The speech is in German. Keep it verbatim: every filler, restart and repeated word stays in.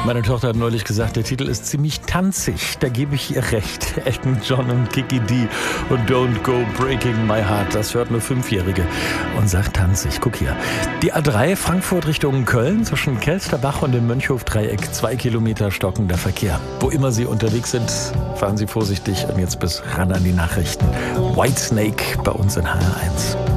Meine Tochter hat neulich gesagt, der Titel ist ziemlich tanzig. Da gebe ich ihr recht. Elton John und Kiki D und Don't Go Breaking My Heart. Das hört eine Fünfjährige und sagt tanzig. Guck hier. Die A drei Frankfurt Richtung Köln zwischen Kelsterbach und dem Mönchhof-Dreieck. Zwei Kilometer stockender Verkehr. Wo immer Sie unterwegs sind, fahren Sie vorsichtig. Und jetzt bis ran an die Nachrichten. Whitesnake bei uns in H R eins.